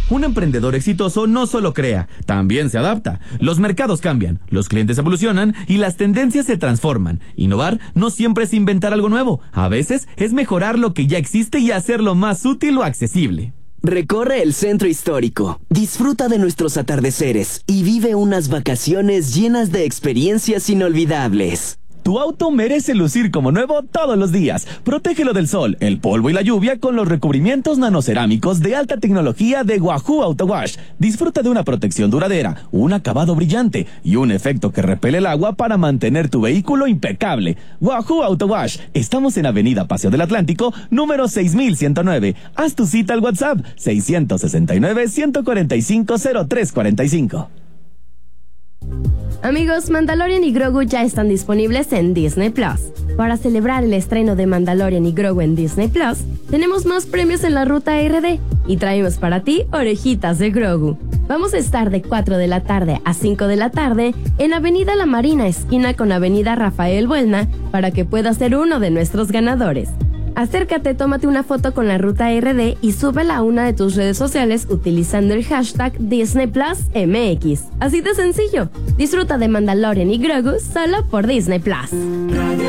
Un emprendedor exitoso no solo crea, también se adapta. Los mercados cambian, los clientes evolucionan y las tendencias se transforman. Innovar no siempre es inventar algo nuevo, a veces es mejorar lo que ya existe y hacerlo más útil o accesible. Recorre el centro histórico, disfruta de nuestros atardeceres y vive unas vacaciones llenas de experiencias inolvidables. Tu auto merece lucir como nuevo todos los días. Protégelo del sol, el polvo y la lluvia con los recubrimientos nanocerámicos de alta tecnología de Wahoo Auto Wash. Disfruta de una protección duradera, un acabado brillante y un efecto que repele el agua para mantener tu vehículo impecable. Wahoo Auto Wash. Estamos en Avenida Paseo del Atlántico, número 6109. Haz tu cita al WhatsApp 669-145-0345. Amigos, Mandalorian y Grogu ya están disponibles en Disney Plus. Para celebrar el estreno de Mandalorian y Grogu en Disney Plus, tenemos más premios en la ruta RD y traemos para ti orejitas de Grogu. Vamos a estar de 4 de la tarde a 5 de la tarde en Avenida La Marina, esquina con Avenida Rafael Buelna, para que puedas ser uno de nuestros ganadores. Acércate, tómate una foto con la ruta RD y súbela a una de tus redes sociales utilizando el hashtag DisneyPlusMX. Así de sencillo. Disfruta de Mandalorian y Grogu solo por Disney Plus.